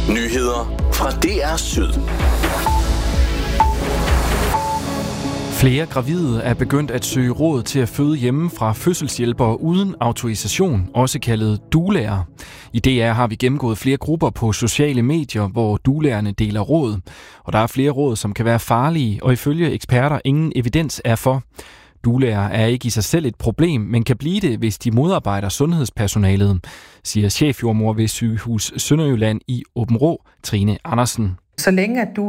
Nyheder fra DR Syd. Flere gravide er begyndt at søge råd til at føde hjemme fra fødselshjælpere uden autorisation, også kaldet doulaer. I DR har vi gennemgået flere grupper på sociale medier, hvor doulaerne deler råd. Og der er flere råd, som kan være farlige, og ifølge eksperter ingen evidens er for. Doulaer er ikke i sig selv et problem, men kan blive det, hvis de modarbejder sundhedspersonalet, siger chefjordmor ved Sygehus Sønderjylland i Aabenraa, Trine Andersen. Så længe at du